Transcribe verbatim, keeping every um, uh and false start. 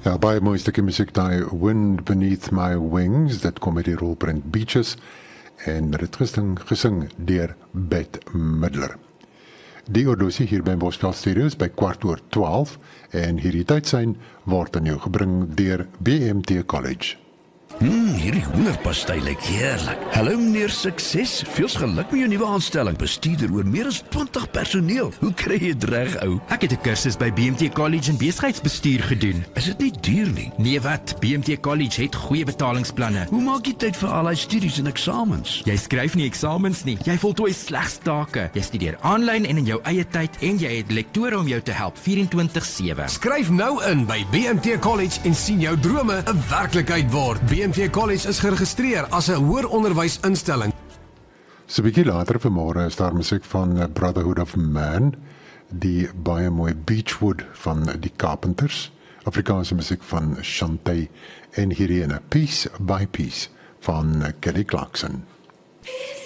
Ja, baie mooi stukkie musiek daai Wind Beneath My Wings, dit kom uit die rolprent Beaches en dit gesing, gesing deur Bette Midler. Die oordosie hier by Bosveld Studios by kwart oor twaalf en hierdie tydsyn word aan jou gebring deur B M T College. Hmm, hierdie hoenderpastei lyk heerlik. Hallo meneer Sukses, veel geluk met jou nuwe aanstelling. Bestuurder oor meer as twintig personeel. Hoe kry jy dit reg, ou? Ek het 'n kursus by B M T College in besigheidsbestuur gedoen. Is dit nie duur nie? Nee wat, B M T College het goeie betalingsplanne. Hoe maak jy tyd vir al die studies en eksamens? Jy skryf nie eksamens nie, jy voltooi slegs take. Jy studeer aanlyn en in jou eie tyd en jy het lektore om jou te help vierentwintig sewe. Skryf nou in by B M T College en sien jou drome 'n werklikheid word. B M T College is geregistreer as 'n hoër onderwysinstelling. So 'n bietjie later vanmôre is daar musiek van Brotherhood of Man, die baie mooi Beechwood van die Carpenters, Afrikaanse musiek van Chantay en hierdie ene Piece by Piece van Kelly Clarkson.